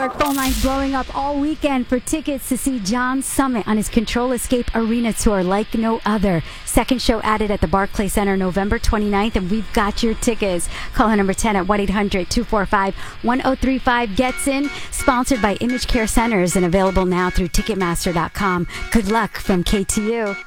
Park phone lines blowing up all weekend for tickets to see John Summit on his Control Escape Arena tour like no other. Second show added at the Barclays Center November 29th, and we've got your tickets. Call number 10 at 1-800-245-1035. Gets In, sponsored by Image Care Centers and available now through Ticketmaster.com. Good luck from KTU.